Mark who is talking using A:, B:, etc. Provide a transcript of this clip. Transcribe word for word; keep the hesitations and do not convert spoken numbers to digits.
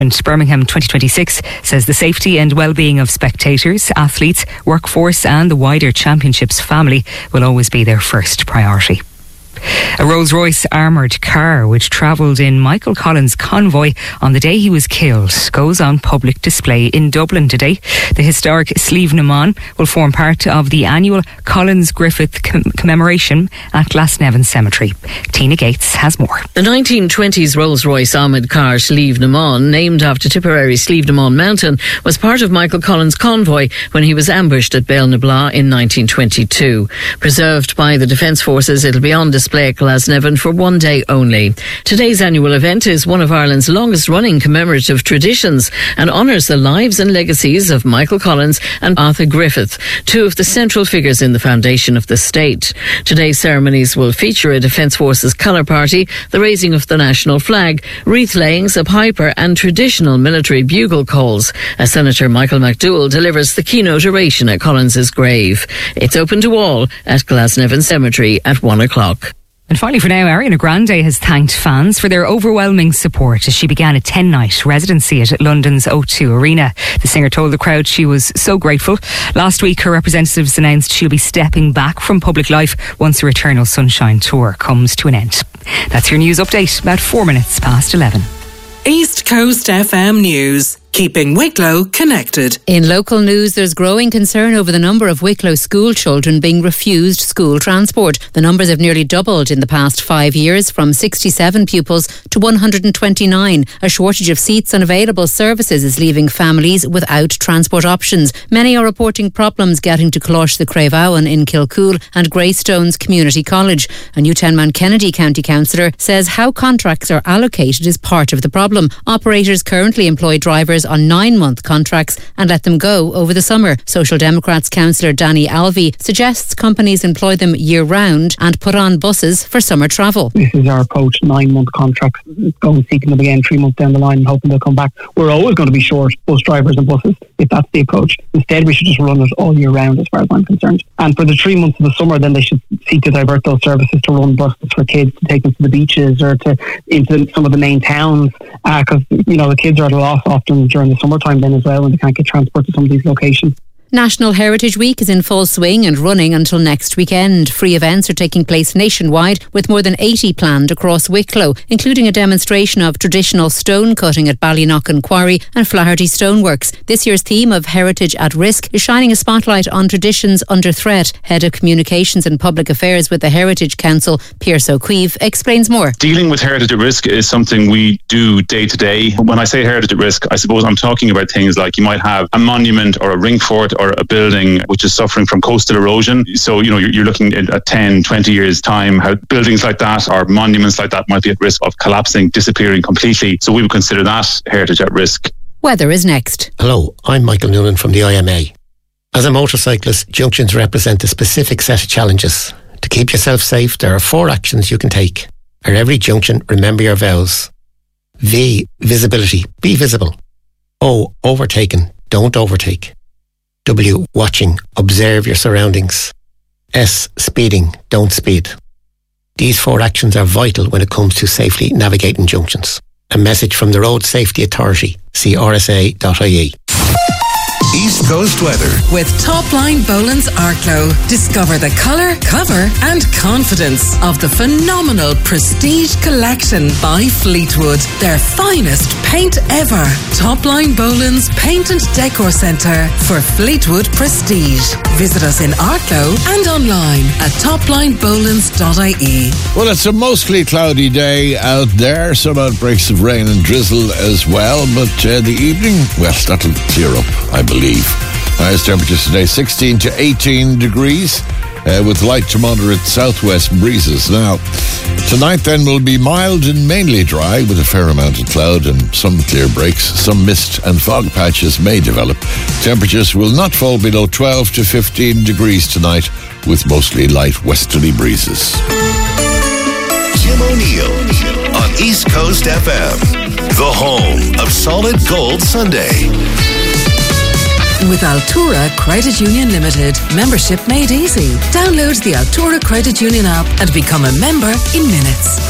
A: And Birmingham twenty twenty-six says the safety and well-being of spectators, athletes, workforce and the wider championships family will always be their first priority. A Rolls-Royce armoured car which travelled in Michael Collins' convoy on the day he was killed goes on public display in Dublin today. The historic Slieve na Mon will form part of the annual Collins Griffith com- commemoration at Glasnevin Cemetery. Tina Gates has more.
B: The nineteen twenties Rolls-Royce armoured car Slieve na Mon, named after Tipperary Slieve na Mon mountain, was part of Michael Collins' convoy when he was ambushed at Bell-na-Blah in nineteen twenty-two. Preserved by the Defence Forces, it'll be on display at Glasnevin for one day only. Today's annual event is one of Ireland's longest running commemorative traditions and honours the lives and legacies of Michael Collins and Arthur Griffith, two of the central figures in the foundation of the state. Today's ceremonies will feature a Defence Forces colour party, the raising of the national flag, wreath layings, a piper and traditional military bugle calls, as Senator Michael McDowell delivers the keynote oration at Collins's grave. It's open to all at Glasnevin Cemetery at one o'clock.
A: And finally for now, Ariana Grande has thanked fans for their overwhelming support as she began a ten-night residency at London's O two Arena. The singer told the crowd she was so grateful. Last week, her representatives announced she'll be stepping back from public life once her Eternal Sunshine tour comes to an end. That's your news update, about four minutes past eleven.
C: East Coast F M News. Keeping Wicklow connected.
D: In local news, there's growing concern over the number of Wicklow school children being refused school transport. The numbers have nearly doubled in the past five years, from sixty-seven pupils to one hundred twenty-nine. A shortage of seats and available services is leaving families without transport options. Many are reporting problems getting to Closh the Craveowen in Kilcool and Greystones Community College. A Newtownmount Kennedy County councillor says how contracts are allocated is part of the problem. Operators currently employ drivers on nine-month contracts and let them go over the summer. Social Democrats councillor Danny Alvey suggests companies employ them year-round and put on buses for summer travel.
E: This is our approach, nine-month contracts, go and seeking them again three months down the line and hoping they'll come back. We're always going to be short bus drivers and buses if that's the approach. Instead, we should just run it all year round as far as I'm concerned. And for the three months of the summer, then they should seek to divert those services to run buses for kids to take them to the beaches or to into some of the main towns, because uh, you know the kids are at a loss often during the summertime then as well when they can't get transport to some of these locations.
D: National Heritage Week is in full swing and running until next weekend. Free events are taking place nationwide, with more than eighty planned across Wicklow, including a demonstration of traditional stone cutting at Ballyknocken Quarry and Flaherty Stoneworks. This year's theme of Heritage at Risk is shining a spotlight on traditions under threat. Head of Communications and Public Affairs with the Heritage Council, Pierce O'Keefe, explains more.
F: Dealing with heritage at risk is something we do day to day. When I say heritage at risk, I suppose I'm talking about things like you might have a monument or a ring fort or a building which is suffering from coastal erosion. So, you know, you're, you're looking at ten, twenty years time, how buildings like that or monuments like that might be at risk of collapsing, disappearing completely. So we would consider that heritage at risk.
D: Weather is next.
G: Hello, I'm Michael Noonan from the I M A. As a motorcyclist, junctions represent a specific set of challenges. To keep yourself safe, there are four actions you can take. At every junction, remember your vows. V, visibility. Be visible. O, overtaken. Don't overtake. W, watching. Observe your surroundings. S, speeding. Don't speed. These four actions are vital when it comes to safely navigating junctions. A message from the Road Safety Authority. See r s a dot i e.
H: East Coast weather
C: with Topline Boland's Arklow. Discover the colour, cover and confidence of the phenomenal Prestige Collection by Fleetwood. Their finest paint ever. Topline Boland's Paint and Decor Centre for Fleetwood Prestige. Visit us in Arklow and online at topline bolands dot i e.
I: Well, it's a mostly cloudy day out there. Some outbreaks of rain and drizzle as well. But uh, the evening, well, that'll clear up, I believe. Highest temperatures today sixteen to eighteen degrees uh, with light to moderate southwest breezes. Now, tonight then will be mild and mainly dry with a fair amount of cloud and some clear breaks. Some mist and fog patches may develop. Temperatures will not fall below twelve to fifteen degrees tonight with mostly light westerly breezes.
H: Jim O'Neill on East Coast F M, the home of Solid Gold Sunday.
C: With Altura Credit Union Limited, membership made easy. Download the Altura Credit Union app and become a member in minutes.